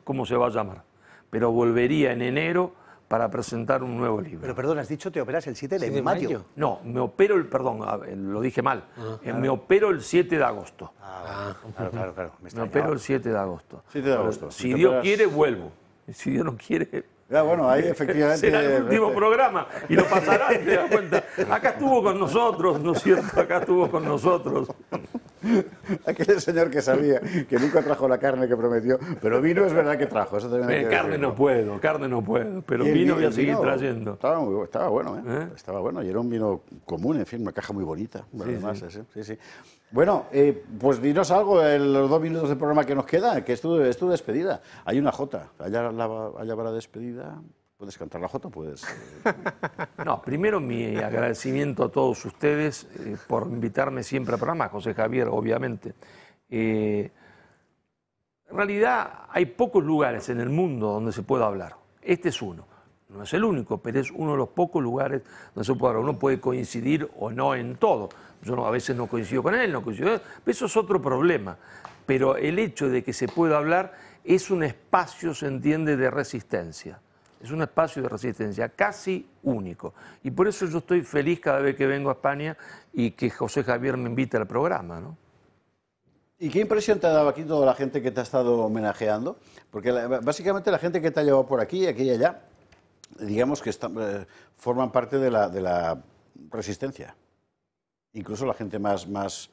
cómo se va a llamar, pero volvería en enero para presentar un nuevo libro. Pero perdón, has dicho te operas el 7 de mayo. No, me opero perdón, lo dije mal. Me opero el 7 de agosto. Claro. Me opero el 7 de agosto. 7 de agosto. Si Dios quiere, vuelvo. Si Dios no quiere... Ya, bueno, ahí efectivamente... Será el último programa y lo pasará, te das cuenta. Acá estuvo con nosotros, ¿no es cierto? Acá estuvo con nosotros. Aquel señor que sabía que nunca trajo la carne que prometió, pero vino es verdad que trajo. Eso también hay que carne decirlo. no puedo, pero vino voy a seguir trayendo. Estaba bueno, ¿eh? Estaba bueno, y era un vino común, en fin, una caja muy bonita. Además, sí. Bueno, pues dinos algo en los 2 minutos del programa que nos queda, que es tu despedida. Hay una jota, allá va la despedida. ¿Puedes cantar la jota? Puedes. No, primero mi agradecimiento a todos ustedes por invitarme siempre al programa, José Javier, obviamente. En realidad hay pocos lugares en el mundo donde se pueda hablar. Este es uno. No es el único, pero es uno de los pocos lugares donde se puede hablar. Uno puede coincidir o no en todo. Yo a veces no coincido con él, pero eso es otro problema. Pero el hecho de que se pueda hablar es un espacio, se entiende, de resistencia. Es un espacio de resistencia casi único. Y por eso yo estoy feliz cada vez que vengo a España y que José Javier me invita al programa, ¿no? ¿Y qué impresión te ha dado aquí toda la gente que te ha estado homenajeando? Porque básicamente la gente que te ha llevado por aquí y allá, digamos que forman parte de la resistencia. Incluso la gente más,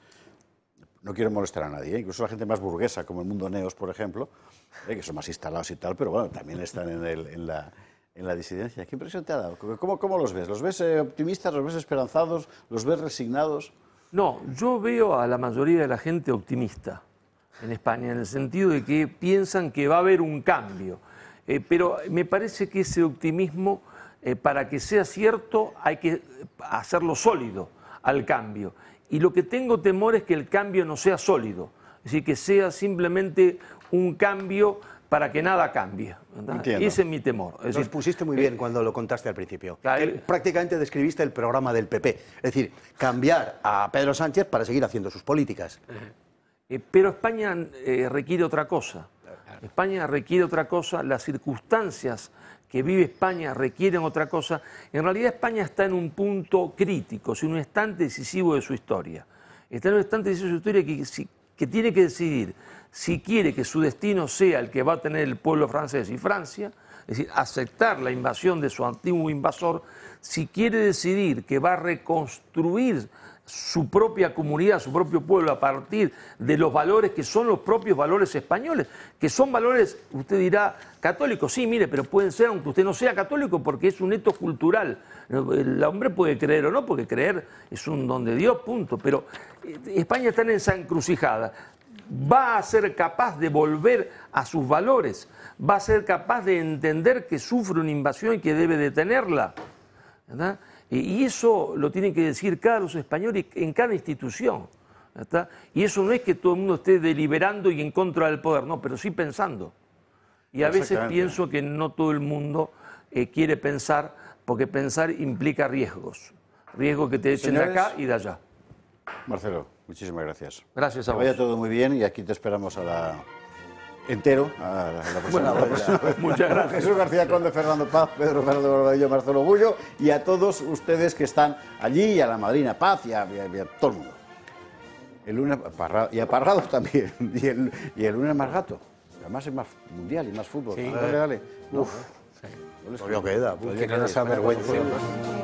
no quiero molestar a nadie, incluso la gente más burguesa, como el Mundo Neos, por ejemplo, que son más instalados y tal, pero bueno, también están en la disidencia. ¿Qué impresión te ha dado? ¿Cómo los ves? ¿Los ves optimistas, los ves esperanzados, los ves resignados? No, yo veo a la mayoría de la gente optimista en España, en el sentido de que piensan que va a haber un cambio. Pero me parece que ese optimismo, para que sea cierto, hay que hacerlo sólido al cambio. Y lo que tengo temor es que el cambio no sea sólido, es decir, que sea simplemente un cambio para que nada cambie. Ese es mi temor. Es decir, Nos pusiste muy bien cuando lo contaste al principio. Claro, prácticamente describiste el programa del PP, es decir, cambiar a Pedro Sánchez para seguir haciendo sus políticas. Pero España requiere otra cosa. España requiere otra cosa, las circunstancias que vive España requieren otra cosa. En realidad España está en un punto crítico, en un instante decisivo de su historia. Está en un instante decisivo de su historia que tiene que decidir si quiere que su destino sea el que va a tener el pueblo francés y Francia, es decir, aceptar la invasión de su antiguo invasor, si quiere decidir que va a reconstruir su propia comunidad, su propio pueblo, a partir de los valores que son los propios valores españoles, que son valores, usted dirá, católicos, sí, mire, pero pueden ser, aunque usted no sea católico, porque es un hecho cultural. El hombre puede creer o no, porque creer es un don de Dios, punto. Pero España está en esa encrucijada. Va a ser capaz de volver a sus valores, va a ser capaz de entender que sufre una invasión y que debe detenerla, ¿verdad? Y eso lo tienen que decir cada los españoles en cada institución, ¿verdad? Y eso no es que todo el mundo esté deliberando y en contra del poder, no, pero sí pensando. Y a veces pienso que no todo el mundo quiere pensar, porque pensar implica riesgos. Riesgos que te echen de acá y de allá. Marcelo, muchísimas gracias. Gracias a vos. Que vaya todo muy bien y aquí te esperamos entero a la próxima. Muchas gracias. Jesús García Conde, Fernando Paz, Pedro Fernández Barbadillo, Marcelo Bullo y a todos ustedes que están allí, y a la madrina Paz y a todo el mundo. El lunes y a Parrados también, y el lunes más gato. Además es más mundial y más fútbol. Sí. Dale. Todavía queda. Que no nos avergüence.